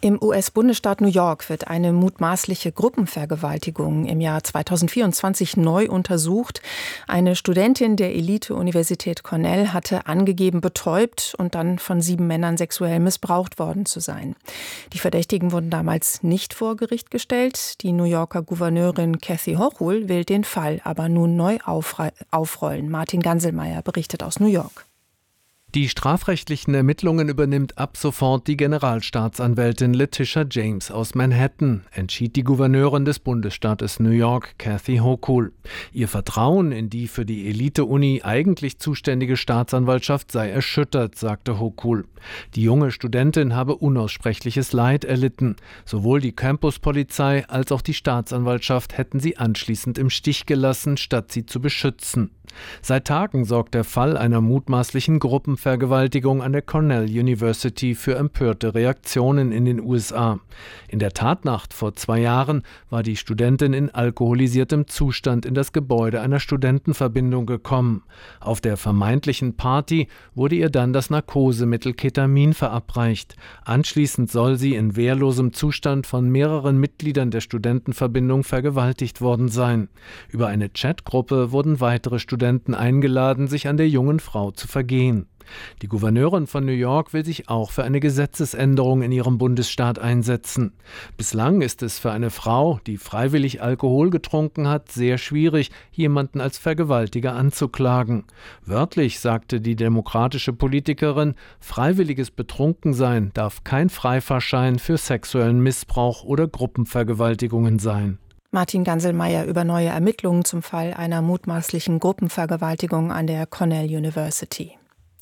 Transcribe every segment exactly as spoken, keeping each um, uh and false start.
Im U S-Bundesstaat New York wird eine mutmaßliche Gruppenvergewaltigung im Jahr zweitausendvierundzwanzig neu untersucht. Eine Studentin der Elite-Universität Cornell hatte angegeben, betäubt und dann von sieben Männern sexuell missbraucht worden zu sein. Die Verdächtigen wurden damals nicht vor Gericht gestellt. Die New Yorker Gouverneurin Kathy Hochul will den Fall aber nun neu aufrollen. Martin Ganselmeier berichtet aus New York. Die strafrechtlichen Ermittlungen übernimmt ab sofort die Generalstaatsanwältin Letitia James aus Manhattan, entschied die Gouverneurin des Bundesstaates New York, Kathy Hochul. Ihr Vertrauen in die für die Elite-Uni eigentlich zuständige Staatsanwaltschaft sei erschüttert, sagte Hochul. Die junge Studentin habe unaussprechliches Leid erlitten. Sowohl die Campuspolizei als auch die Staatsanwaltschaft hätten sie anschließend im Stich gelassen, statt sie zu beschützen. Seit Tagen sorgt der Fall einer mutmaßlichen Gruppenvergewaltigung an der Cornell University für empörte Reaktionen in den U S A. In der Tatnacht vor zwei Jahren war die Studentin in alkoholisiertem Zustand in das Gebäude einer Studentenverbindung gekommen. Auf der vermeintlichen Party wurde ihr dann das Narkosemittel Ketamin verabreicht. Anschließend soll sie in wehrlosem Zustand von mehreren Mitgliedern der Studentenverbindung vergewaltigt worden sein. Über eine Chatgruppe wurden weitere Studenten eingeladen, sich an der jungen Frau zu vergehen. Die Gouverneurin von New York will sich auch für eine Gesetzesänderung in ihrem Bundesstaat einsetzen. Bislang ist es für eine Frau, die freiwillig Alkohol getrunken hat, sehr schwierig, jemanden als Vergewaltiger anzuklagen. Wörtlich sagte die demokratische Politikerin, freiwilliges Betrunkensein darf kein Freifahrschein für sexuellen Missbrauch oder Gruppenvergewaltigungen sein. Martin Ganselmeier über neue Ermittlungen zum Fall einer mutmaßlichen Gruppenvergewaltigung an der Cornell University.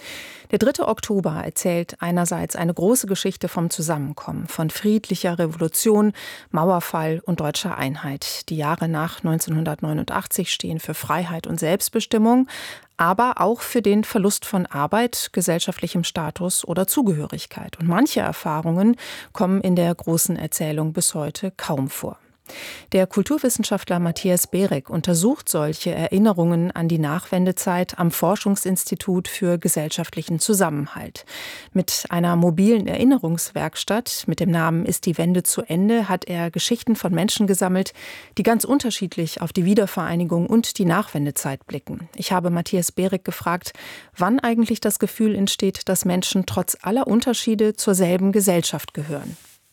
Der dritte Oktober erzählt einerseits eine große Geschichte vom Zusammenkommen, von friedlicher Revolution, Mauerfall und deutscher Einheit. Die Jahre nach neunzehnhundertneunundachtzig stehen für Freiheit und Selbstbestimmung, aber auch für den Verlust von Arbeit, gesellschaftlichem Status oder Zugehörigkeit. Und manche Erfahrungen kommen in der großen Erzählung bis heute kaum vor. Der Kulturwissenschaftler Matthias Berek untersucht solche Erinnerungen an die Nachwendezeit am Forschungsinstitut für gesellschaftlichen Zusammenhalt. Mit einer mobilen Erinnerungswerkstatt mit dem Namen Ist die Wende zu Ende hat er Geschichten von Menschen gesammelt, die ganz unterschiedlich auf die Wiedervereinigung und die Nachwendezeit blicken. Ich habe Matthias Berek gefragt, wann eigentlich das Gefühl entsteht, dass Menschen trotz aller Unterschiede zur selben Gesellschaft gehören.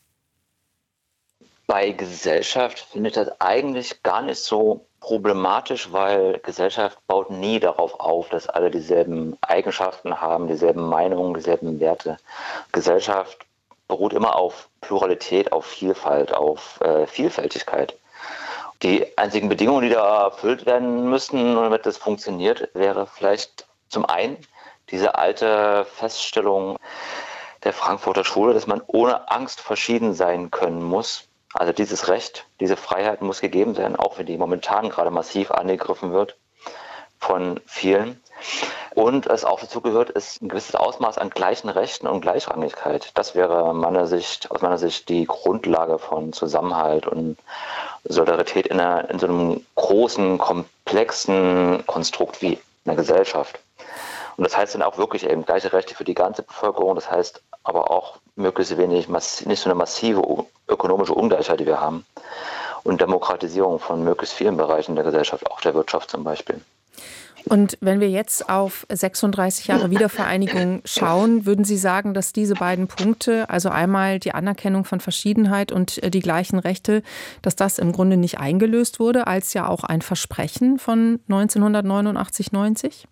Bei Gesellschaft finde ich das eigentlich gar nicht so problematisch, weil Gesellschaft baut nie darauf auf, dass alle dieselben Eigenschaften haben, dieselben Meinungen, dieselben Werte. Gesellschaft beruht immer auf Pluralität, auf Vielfalt, auf äh, Vielfältigkeit. Die einzigen Bedingungen, die da erfüllt werden müssen, damit das funktioniert, wäre vielleicht zum einen diese alte Feststellung der Frankfurter Schule, dass man ohne Angst verschieden sein können muss. Also dieses Recht, diese Freiheit muss gegeben sein, auch wenn die momentan gerade massiv angegriffen wird von vielen. Und es auch dazu gehört, ist ein gewisses Ausmaß an gleichen Rechten und Gleichrangigkeit. Das wäre meiner Sicht, aus meiner Sicht die Grundlage von Zusammenhalt und Solidarität in, einer, in so einem großen, komplexen Konstrukt wie einer Gesellschaft. Und das heißt dann auch wirklich eben gleiche Rechte für die ganze Bevölkerung. Das heißt aber auch möglichst wenig, nicht so eine massive ökonomische Ungleichheit, die wir haben. Und Demokratisierung von möglichst vielen Bereichen der Gesellschaft, auch der Wirtschaft zum Beispiel. Und wenn wir jetzt auf sechsunddreißig Jahre Wiedervereinigung schauen, würden Sie sagen, dass diese beiden Punkte, also einmal die Anerkennung von Verschiedenheit und die gleichen Rechte, dass das im Grunde nicht eingelöst wurde, als ja auch ein Versprechen von neunzehnhundertneunundachtzig neunzig?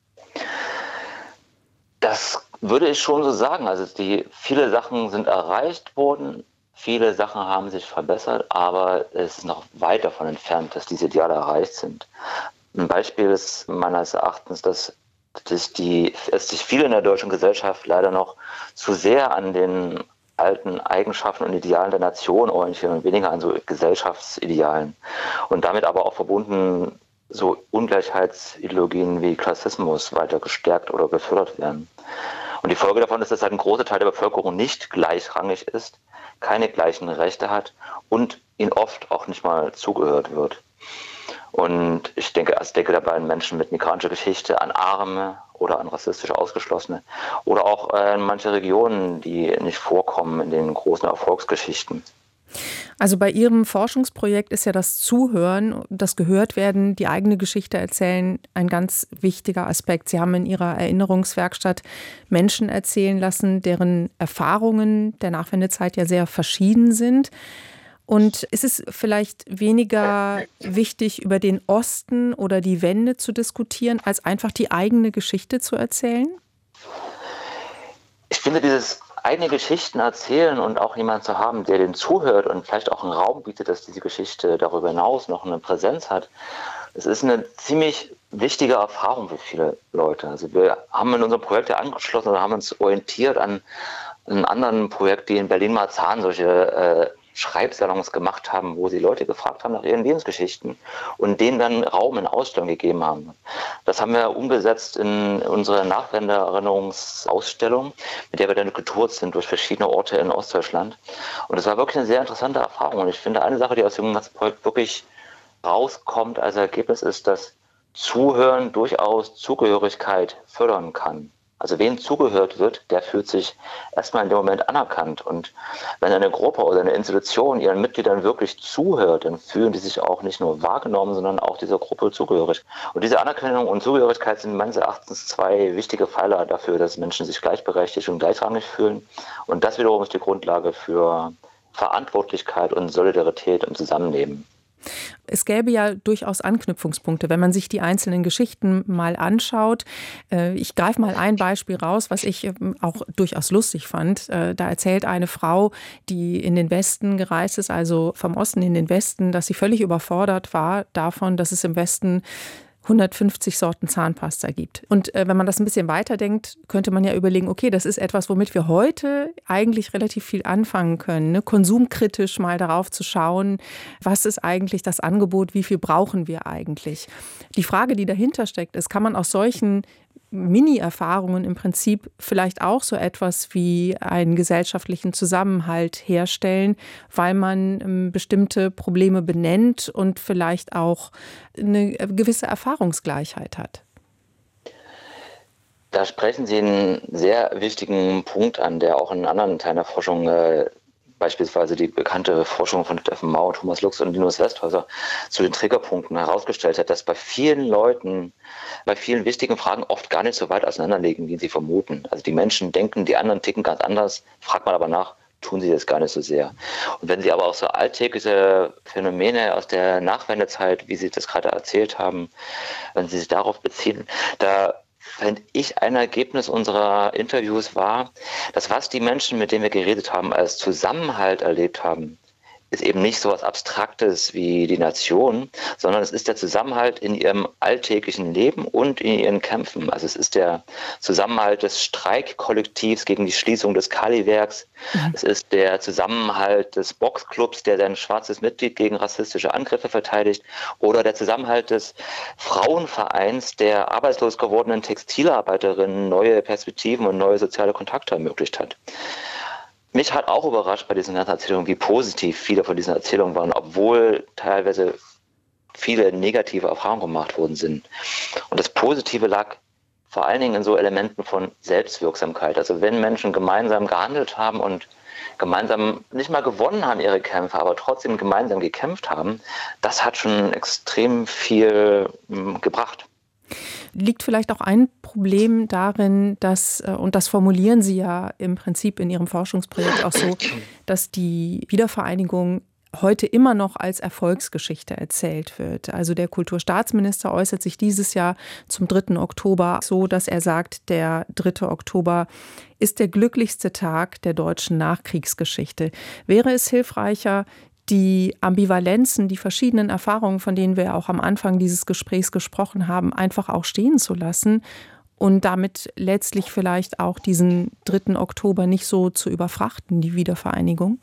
Das würde ich schon so sagen. Also die, viele Sachen sind erreicht worden, viele Sachen haben sich verbessert, aber es ist noch weit davon entfernt, dass diese Ideale erreicht sind. Ein Beispiel ist meines Erachtens, dass, dass, die, dass sich viele in der deutschen Gesellschaft leider noch zu sehr an den alten Eigenschaften und Idealen der Nation orientieren und weniger an so Gesellschaftsidealen. Und damit aber auch verbunden so Ungleichheitsideologien wie Klassismus weiter gestärkt oder gefördert werden. Und die Folge davon ist, dass halt ein großer Teil der Bevölkerung nicht gleichrangig ist, keine gleichen Rechte hat und ihnen oft auch nicht mal zugehört wird. Und ich denke, also denke dabei an Menschen mit migrantischer Geschichte, an Arme oder an rassistisch Ausgeschlossene oder auch an manche Regionen, die nicht vorkommen in den großen Erfolgsgeschichten. Also bei Ihrem Forschungsprojekt ist ja das Zuhören, das Gehörtwerden, die eigene Geschichte erzählen, ein ganz wichtiger Aspekt. Sie haben in Ihrer Erinnerungswerkstatt Menschen erzählen lassen, deren Erfahrungen der Nachwendezeit ja sehr verschieden sind. Und ist es vielleicht weniger wichtig, über den Osten oder die Wende zu diskutieren, als einfach die eigene Geschichte zu erzählen? Ich finde, dieses eigene Geschichten erzählen und auch jemanden zu haben, der den zuhört und vielleicht auch einen Raum bietet, dass diese Geschichte darüber hinaus noch eine Präsenz hat, es ist eine ziemlich wichtige Erfahrung für viele Leute. Also wir haben in unserem Projekt ja angeschlossen und haben uns orientiert an einem anderen Projekt, die in Berlin-Marzahn solche äh, Schreibsalons gemacht haben, wo sie Leute gefragt haben nach ihren Lebensgeschichten und denen dann Raum in Ausstellungen gegeben haben. Das haben wir umgesetzt in unsere Nachwende-Erinnerungsausstellung, mit der wir dann getourt sind durch verschiedene Orte in Ostdeutschland. Und es war wirklich eine sehr interessante Erfahrung. Und ich finde, eine Sache, die aus dem ganzen Projekt wirklich rauskommt als Ergebnis, ist, dass Zuhören durchaus Zugehörigkeit fördern kann. Also wem zugehört wird, der fühlt sich erstmal in dem Moment anerkannt. Und wenn eine Gruppe oder eine Institution ihren Mitgliedern wirklich zuhört, dann fühlen die sich auch nicht nur wahrgenommen, sondern auch dieser Gruppe zugehörig. Und diese Anerkennung und Zugehörigkeit sind meines Erachtens zwei wichtige Pfeiler dafür, dass Menschen sich gleichberechtigt und gleichrangig fühlen. Und das wiederum ist die Grundlage für Verantwortlichkeit und Solidarität im Zusammenleben. Es gäbe ja durchaus Anknüpfungspunkte, wenn man sich die einzelnen Geschichten mal anschaut. Ich greife mal ein Beispiel raus, was ich auch durchaus lustig fand. Da erzählt eine Frau, die in den Westen gereist ist, also vom Osten in den Westen, dass sie völlig überfordert war davon, dass es im Westen hundertfünfzig Sorten Zahnpasta gibt. Und äh, wenn man das ein bisschen weiterdenkt, könnte man ja überlegen, okay, das ist etwas, womit wir heute eigentlich relativ viel anfangen können, ne? Konsumkritisch mal darauf zu schauen, was ist eigentlich das Angebot, wie viel brauchen wir eigentlich? Die Frage, die dahinter steckt, ist, kann man aus solchen Mini-Erfahrungen im Prinzip vielleicht auch so etwas wie einen gesellschaftlichen Zusammenhalt herstellen, weil man ähm, bestimmte Probleme benennt und vielleicht auch eine gewisse Erfahrungsgleichheit hat. Da sprechen Sie einen sehr wichtigen Punkt an, der auch in anderen Teilen der Forschung, äh, beispielsweise die bekannte Forschung von Steffen Mau, Thomas Lux und Linus Westhäuser zu den Triggerpunkten herausgestellt hat, dass bei vielen Leuten, bei vielen wichtigen Fragen oft gar nicht so weit auseinanderliegen, wie sie vermuten. Also die Menschen denken, die anderen ticken ganz anders, fragt man aber nach, tun sie das gar nicht so sehr. Und wenn Sie aber auch so alltägliche Phänomene aus der Nachwendezeit, wie Sie das gerade erzählt haben, wenn Sie sich darauf beziehen, da fände ich, ein Ergebnis unserer Interviews war, dass was die Menschen, mit denen wir geredet haben, als Zusammenhalt erlebt haben, ist eben nicht so etwas Abstraktes wie die Nation, sondern es ist der Zusammenhalt in ihrem alltäglichen Leben und in ihren Kämpfen. Also es ist der Zusammenhalt des Streikkollektivs gegen die Schließung des Kaliwerks. Mhm. Es ist der Zusammenhalt des Boxclubs, der sein schwarzes Mitglied gegen rassistische Angriffe verteidigt. Oder der Zusammenhalt des Frauenvereins, der arbeitslos gewordenen Textilarbeiterinnen neue Perspektiven und neue soziale Kontakte ermöglicht hat. Mich hat auch überrascht bei diesen ganzen Erzählungen, wie positiv viele von diesen Erzählungen waren, obwohl teilweise viele negative Erfahrungen gemacht worden sind. Und das Positive lag vor allen Dingen in so Elementen von Selbstwirksamkeit. Also wenn Menschen gemeinsam gehandelt haben und gemeinsam nicht mal gewonnen haben ihre Kämpfe, aber trotzdem gemeinsam gekämpft haben, das hat schon extrem viel m, gebracht. Liegt vielleicht auch ein Problem darin, dass, und das formulieren Sie ja im Prinzip in Ihrem Forschungsprojekt auch so, dass die Wiedervereinigung heute immer noch als Erfolgsgeschichte erzählt wird. Also der Kulturstaatsminister äußert sich dieses Jahr zum dritten Oktober so, dass er sagt, der dritte Oktober ist der glücklichste Tag der deutschen Nachkriegsgeschichte. Wäre es hilfreicher, die Ambivalenzen, die verschiedenen Erfahrungen, von denen wir auch am Anfang dieses Gesprächs gesprochen haben, einfach auch stehen zu lassen und damit letztlich vielleicht auch diesen dritten Oktober nicht so zu überfrachten, die Wiedervereinigung?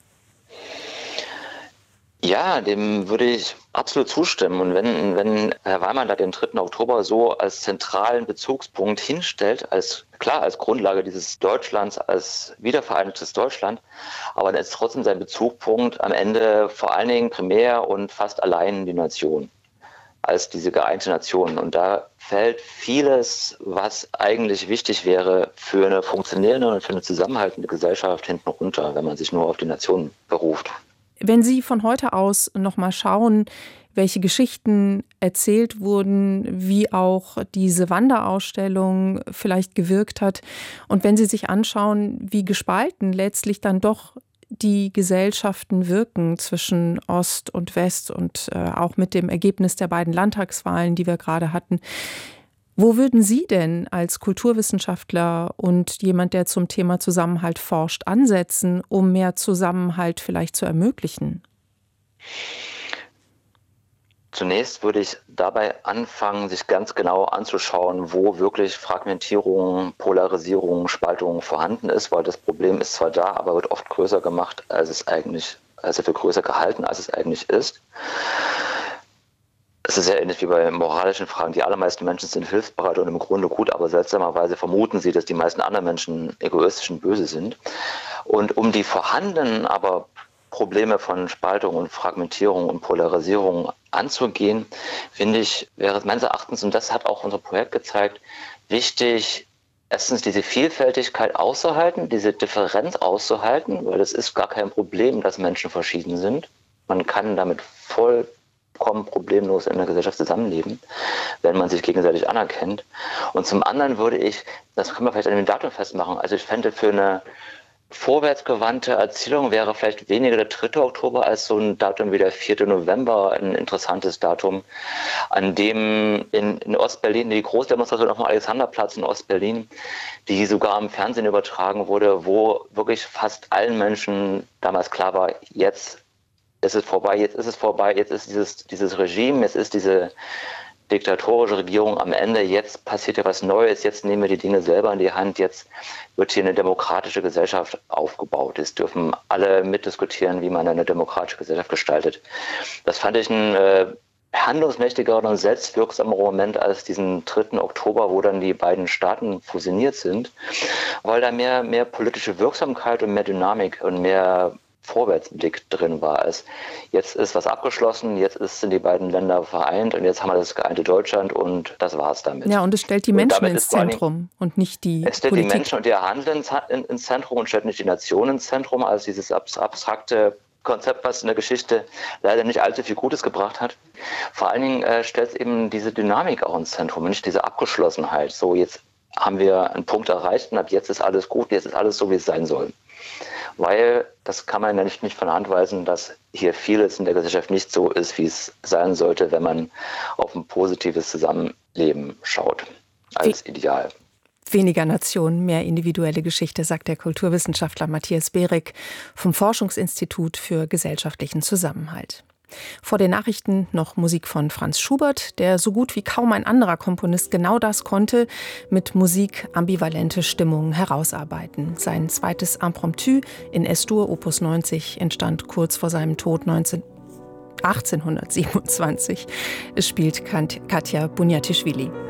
Ja, dem würde ich absolut zustimmen. Und wenn, wenn Herr Weimann da den dritten Oktober so als zentralen Bezugspunkt hinstellt, als klar, als Grundlage dieses Deutschlands, als wiedervereinigtes Deutschland, aber dann ist trotzdem sein Bezugpunkt am Ende vor allen Dingen primär und fast allein die Nation. als diese geeinte Nation. Und da fällt vieles, was eigentlich wichtig wäre für eine funktionierende und für eine zusammenhaltende Gesellschaft, hinten runter, wenn man sich nur auf die Nation beruft. Wenn Sie von heute aus noch mal schauen, welche Geschichten erzählt wurden, wie auch diese Wanderausstellung vielleicht gewirkt hat, und wenn Sie sich anschauen, wie gespalten letztlich dann doch die Gesellschaften wirken zwischen Ost und West und äh, auch mit dem Ergebnis der beiden Landtagswahlen, die wir gerade hatten. Wo würden Sie denn als Kulturwissenschaftler und jemand, der zum Thema Zusammenhalt forscht, ansetzen, um mehr Zusammenhalt vielleicht zu ermöglichen? Zunächst würde ich dabei anfangen, sich ganz genau anzuschauen, wo wirklich Fragmentierung, Polarisierung, Spaltung vorhanden ist, weil das Problem ist zwar da, aber wird oft größer gemacht, als es eigentlich, also für größer gehalten, als es eigentlich ist. Es ist sehr ähnlich wie bei moralischen Fragen. Die allermeisten Menschen sind hilfsbereit und im Grunde gut, aber seltsamerweise vermuten sie, dass die meisten anderen Menschen egoistisch und böse sind. Und um die vorhandenen, aber Probleme von Spaltung und Fragmentierung und Polarisierung anzugehen, finde ich, wäre es meines Erachtens, und das hat auch unser Projekt gezeigt, wichtig, erstens diese Vielfältigkeit auszuhalten, diese Differenz auszuhalten, weil es ist gar kein Problem, dass Menschen verschieden sind. Man kann damit vollkommen problemlos in der Gesellschaft zusammenleben, wenn man sich gegenseitig anerkennt. Und zum anderen würde ich, das können wir vielleicht an dem Datum festmachen, also ich fände für eine vorwärtsgewandte Erzählung wäre vielleicht weniger der dritte Oktober als so ein Datum wie der vierte November ein interessantes Datum, an dem in, in Ostberlin die Großdemonstration auf dem Alexanderplatz in Ostberlin, die sogar im Fernsehen übertragen wurde, wo wirklich fast allen Menschen damals klar war, jetzt ist es vorbei, jetzt ist es vorbei, jetzt ist dieses, dieses Regime, jetzt ist diese diktatorische Regierung am Ende, jetzt passiert ja was Neues, jetzt nehmen wir die Dinge selber in die Hand, jetzt wird hier eine demokratische Gesellschaft aufgebaut. Jetzt dürfen alle mitdiskutieren, wie man eine demokratische Gesellschaft gestaltet. Das fand ich ein äh, handlungsmächtiger und selbstwirksamer Moment als diesen dritten Oktober, wo dann die beiden Staaten fusioniert sind, weil da mehr, mehr politische Wirksamkeit und mehr Dynamik und mehr Vorwärtsblick drin war. Es jetzt ist was abgeschlossen, jetzt ist, sind die beiden Länder vereint und jetzt haben wir das geeinte Deutschland und das war's damit. Ja, und es stellt die Menschen ins Zentrum und nicht die Politik. Es stellt die Menschen und ihr Handeln ins Zentrum und stellt nicht die Nation ins Zentrum, also dieses abstrakte Konzept, was in der Geschichte leider nicht allzu viel Gutes gebracht hat. Vor allen Dingen äh, stellt es eben diese Dynamik auch ins Zentrum, nicht diese Abgeschlossenheit. So, jetzt haben wir einen Punkt erreicht und ab jetzt ist alles gut, jetzt ist alles so, wie es sein soll. Weil, das kann man ja nicht, nicht von der Hand weisen, dass hier vieles in der Gesellschaft nicht so ist, wie es sein sollte, wenn man auf ein positives Zusammenleben schaut, als wie Ideal. Weniger Nation, mehr individuelle Geschichte, sagt der Kulturwissenschaftler Matthias Berik vom Forschungsinstitut für gesellschaftlichen Zusammenhalt. Vor den Nachrichten noch Musik von Franz Schubert, der so gut wie kaum ein anderer Komponist genau das konnte, mit Musik ambivalente Stimmungen herausarbeiten. Sein zweites Impromptu in Es-Dur, Opus neunzig, entstand kurz vor seinem Tod achtzehnhundertsiebenundzwanzig. Es spielt Katja Bunjatischvili.